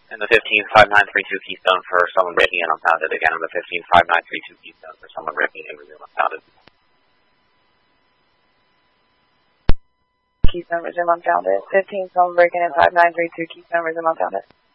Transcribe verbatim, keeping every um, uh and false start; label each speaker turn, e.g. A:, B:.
A: And the fifteen five nine three two Keystone for someone breaking in unfounded. Again, on the fifteen five nine three two Keystone for someone breaking in, resume unfounded.
B: Keystone, resume unfounded. fifteen, someone breaking in, five nine three two Keystone, resume unfounded.